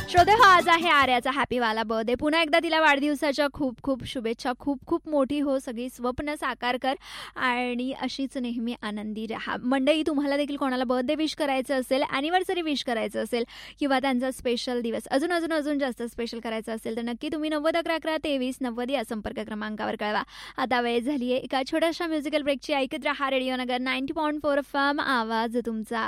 श्रोते हो, आज आहे आर्याचा हॅपीवाला बर्थडे. पुन्हा एकदा तिला वाढदिवसाच्या खूप खूप शुभेच्छा. खूप खूप मोठी हो, सगळी स्वप्न साकार कर आणि अशीच नेहमी आनंदी राहा. मंडळी, तुम्हाला देखील कोणाला बर्थडे विश करायचं असेल, ॲनिव्हर्सरी विश करायचं असेल किंवा त्यांचा स्पेशल दिवस अजून अजून अजून जास्त स्पेशल करायचं असेल तर नक्की तुम्ही 9011112390 या संपर्क क्रमांकावर कळवा. आता वेळ झाली आहे एका छोट्याशा म्युझिकल ब्रेकची. ऐकत राहा रेडिओ नगर 90.4 FM, आवाज तुमचा.